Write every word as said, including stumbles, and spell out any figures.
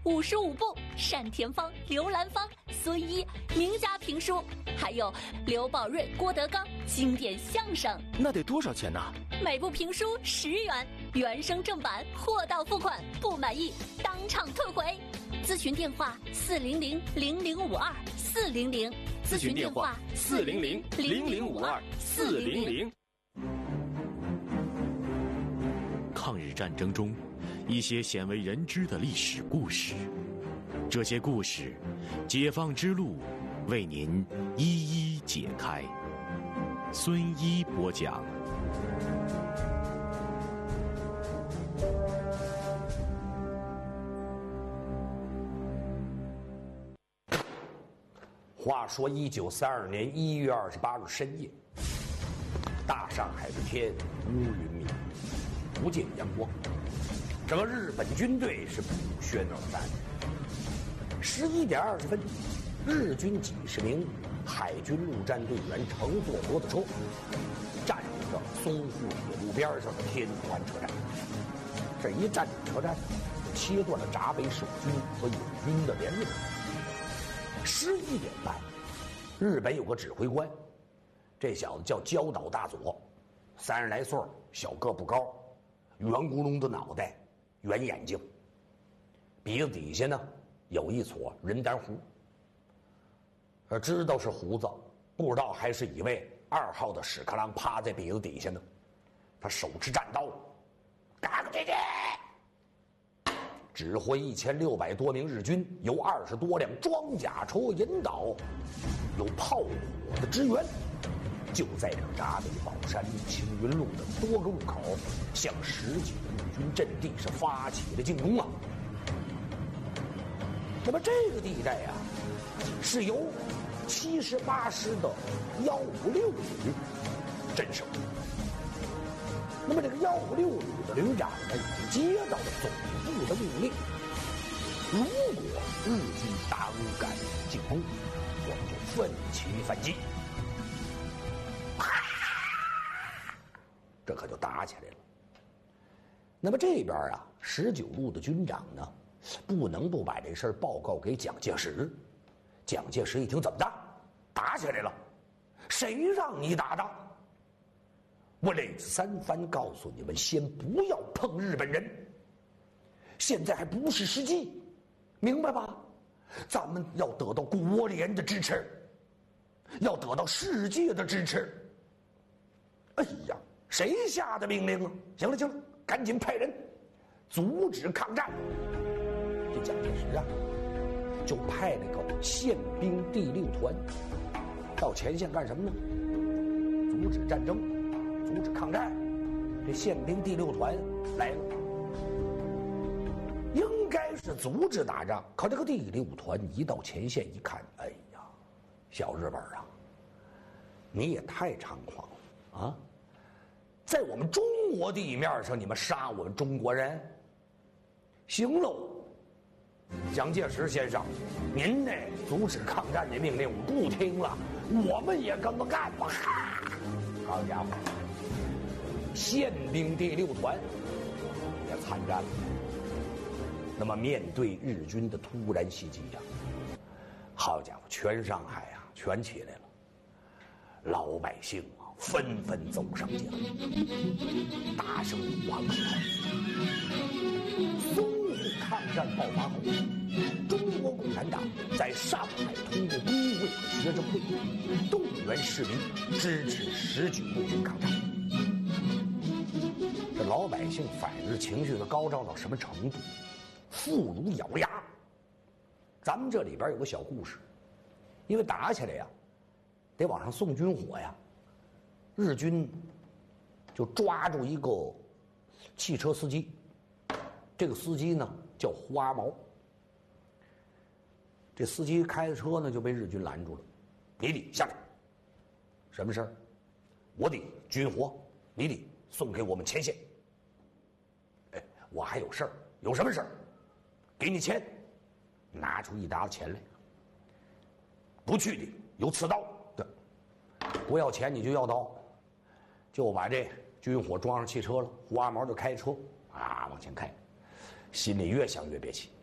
五十五部单田芳、刘兰芳、孙一名家评书，还有刘宝瑞、郭德纲经典相声。 那得多少钱呢？ 每部评书十元，原声正版，货到付款，不满意当场退回。咨询电话：四零零零零五二四零零。 咨询电话：四零零零零五二四零零。抗日战争中，一些鲜为人知的历史故事，这些故事，解放之路为您一一解开。孙一播讲。 话说一九三二年一月二十八日深夜，大上海的天乌云密布，不见阳光。整个日本军队是不宣而战。十一点二十分，日军几十名海军陆战队员乘坐摩托车，占领着淞沪铁路边上的天团车站。这一占领车站，切断了闸北守军和友军的联络。十一点半，日本有个指挥官，这小子叫焦岛大佐，三十来岁，小个不高，圆咕隆的脑袋，圆眼睛，鼻子底下呢有一撮人丹胡。而知道是胡子，不知道还是以为二号的屎壳郎趴在鼻子底下呢。他手持战刀，嘎嘎叽叽，指挥一千六百多名日军，由二十多辆装甲车引导，有炮火的支援，就在这闸北宝山路、青云路的多个路口，向十几个日军阵地是发起了进攻啊。那么这个地带啊，是由七十八师的幺五六旅镇守。那么这个幺五六旅的旅长呢，已经接到了总部的命令，如果日军胆敢进攻，我们就奋起反击。这可就打起来了。那么这边啊，十九路的军长呢，不能不把这事儿报告给蒋介石。蒋介石一听，怎么的？打起来了？谁让你打的？我累次三番告诉你们，先不要碰日本人，现在还不是时机，明白吧？咱们要得到国联的支持，要得到世界的支持。哎呀，谁下的命令啊？行了行了，赶紧派人阻止抗战。这蒋介石啊，就派那个宪兵第六团到前线干什么呢？阻止战争，阻止抗战。这宪兵第六团来了，应该是阻止打仗。可这个第六团一到前线一看，哎呀，小日本啊，你也太猖狂了啊！在我们中国地面上，你们杀我们中国人，行喽！蒋介石先生，您那阻止抗战的命令我不听了，我们也跟着干吧！好家伙，宪兵第六团也参战了。那么面对日军的突然袭击呀、啊，好家伙，全上海啊全起来了，老百姓啊纷纷走上街头，大声呼喊口号。淞沪抗战爆发后，中国共产党在上海通过工会和学生会动员市民支持十九路军抗战。这老百姓反日情绪都高涨到什么程度？妇孺咬牙。咱们这里边有个小故事，因为打起来呀，得往上送军火呀，日军就抓住一个汽车司机，这个司机呢叫胡阿毛。这司机开的车呢就被日军拦住了，你得下来，什么事儿？我得军火，你得送给我们前线。哎，我还有事儿，有什么事儿？给你钱，拿出一沓子钱来。不去的有刺刀的，不要钱你就要刀，就把这军火装上汽车了。胡阿毛就开车啊往前开，心里越想越憋气。